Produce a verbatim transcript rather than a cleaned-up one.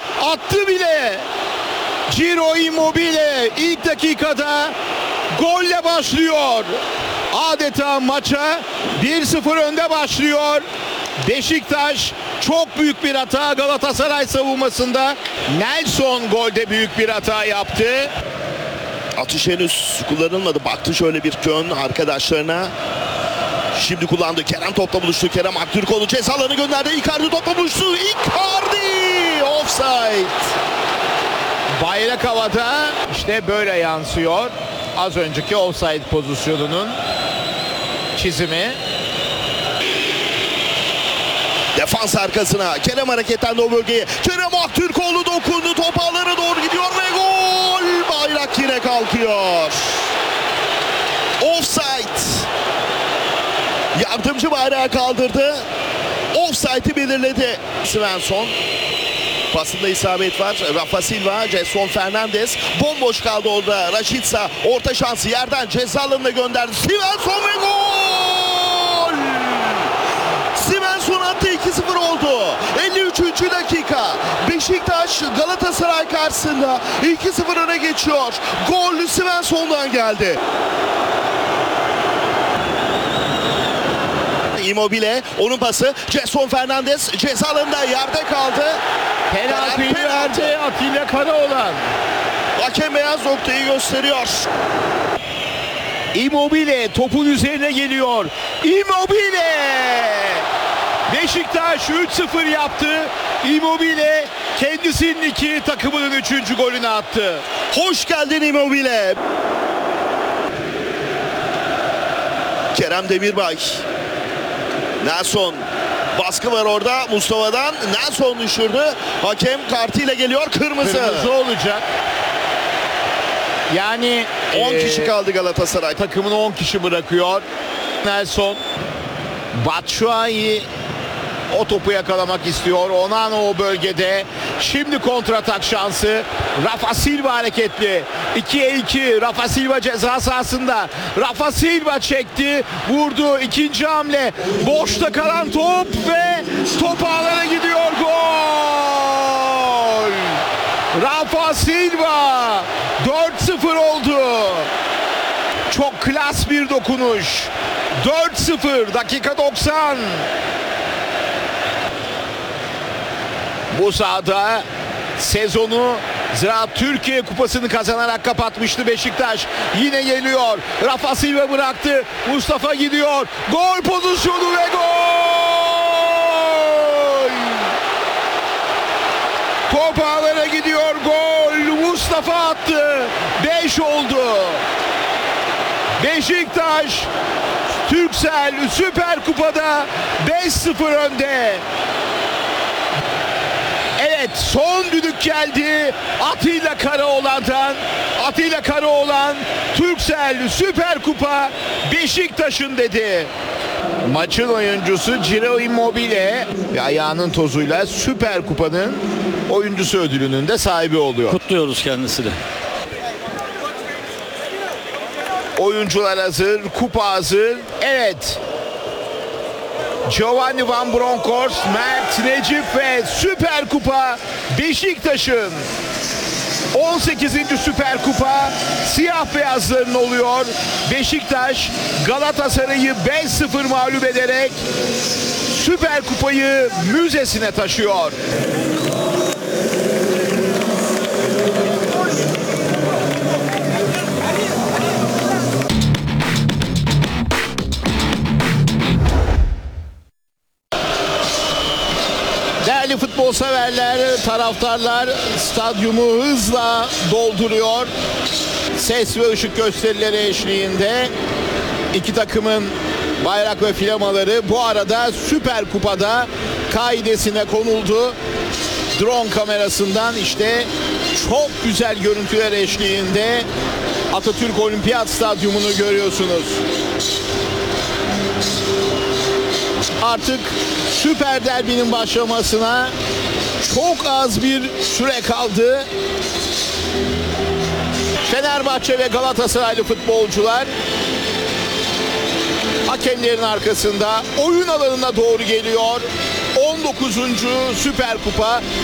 attı bile. Ciro Immobile ilk dakikada golle başlıyor. Adeta maça bir sıfır önde başlıyor. Beşiktaş çok büyük bir hata Galatasaray savunmasında. Nelson golde büyük bir hata yaptı. Atış henüz kullanılmadı. Baktı şöyle bir kön arkadaşlarına. Şimdi kullandı. Kerem topla buluştu. Kerem Aktürkoğlu ceza alanı gönderdi. Icardi topla buluştu. Icardi! Offside. Bayrak havada, işte böyle yansıyor. Az önceki offside pozisyonunun çizimi. Defans arkasına. Kerem hareketlendi o bölgeye. Kerem Aktürkoğlu dokundu. Top ağlara doğru gidiyor ve gol! Bayrak yine kalkıyor. Offside. Yardımcı bayrağı kaldırdı. Offside'i belirledi Svensson. Pasında isabet var. Rafa Silva, Gelson Fernandes. Bomboş kaldı orada. Rashica orta şansı yerden ceza alanına gönderdi. Svensson ve gol! Svensson attı, iki sıfır oldu. elli üçüncü dakika. Beşiktaş Galatasaray karşısında iki sıfır öne geçiyor. Gol Svensson'dan geldi. Immobile, onun pası. Gelson Fernandes ceza alanında yerde kaldı. Penaltıyı verdi Atilla Karaoğlan. Hakem beyaz noktayı gösteriyor. Immobile topun üzerine geliyor. Immobile! Beşiktaş üç sıfır yaptı. Immobile kendisinin iki, takımının üçüncü golünü attı. Hoş geldin Immobile. Kerem Demirbay. Nelson. Baskı var orada Mustafa'dan. Nelson düşürdü. Hakem kartıyla geliyor. Kırmızı. Kırmızı olacak. Yani on ee, kişi kaldı Galatasaray. takımını on kişi bırakıyor. Nelson. Batshuayi o topu yakalamak istiyor. Onana o bölgede. Şimdi kontratak şansı. Rafa Silva hareketli. ikiye iki. Rafa Silva ceza sahasında. Rafa Silva çekti. Vurdu. İkinci hamle. Boşta kalan top ve top ağlara gidiyor. Gol! Rafa Silva. dört sıfır oldu. Çok klas bir dokunuş. dört sıfır. Dakika doksan. Bu sahada sezonu Ziraat Türkiye Kupası'nı kazanarak kapatmıştı Beşiktaş. Yine geliyor. Rafa Silva bıraktı. Mustafa gidiyor. Gol pozisyonu ve gol! Top ağlara gidiyor. Gol! Mustafa attı. beş oldu. Beşiktaş Türksel Süper Kupa'da beş sıfır önde. Evet, son düdük geldi Atilla Karaoğlan'dan. Atilla Karaoğlan, Türksel Süper Kupa Beşiktaş'ın dedi. Maçın oyuncusu Ciro Immobile ve ayağının tozuyla Süper Kupa'nın oyuncusu ödülünün de sahibi oluyor. Kutluyoruz kendisini. Oyuncular hazır, kupa hazır. Evet. Giovanni Van Bronckhorst, Mert, Necip ve Süper Kupa Beşiktaş'ın on sekizinci Süper Kupa siyah beyazların oluyor. Beşiktaş Galatasaray'ı beş sıfır mağlup ederek Süper Kupayı müzesine taşıyor. Değerli futbol severler, taraftarlar stadyumu hızla dolduruyor. Ses ve ışık gösterileri eşliğinde iki takımın bayrak ve flamaları bu arada Süper Kupa'da kaidesine konuldu. Drone kamerasından işte çok güzel görüntüler eşliğinde Atatürk Olimpiyat Stadyumunu görüyorsunuz. Artık Süper Derbi'nin başlamasına çok az bir süre kaldı. Fenerbahçe ve Galatasaraylı futbolcular hakemlerin arkasında oyun alanına doğru geliyor. on dokuzuncu Süper Kupa